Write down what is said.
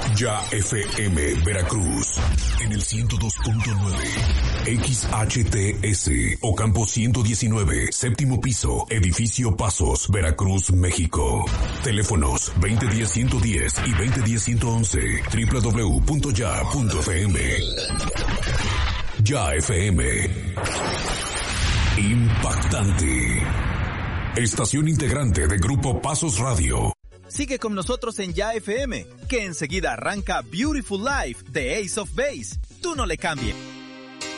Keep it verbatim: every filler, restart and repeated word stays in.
Ya F M Veracruz en el ciento dos punto nueve, X H T S Ocampo ciento diecinueve, séptimo piso, edificio Pasos, Veracruz, México. Teléfonos veinte diez ciento diez y veinte diez ciento once, doble u doble u doble u punto ya punto f m. Ya F M. Impactante. Estación integrante de Grupo Pasos Radio. Sigue con nosotros en Ya F M, que enseguida arranca Beautiful Life de Ace of Base. Tú no le cambies.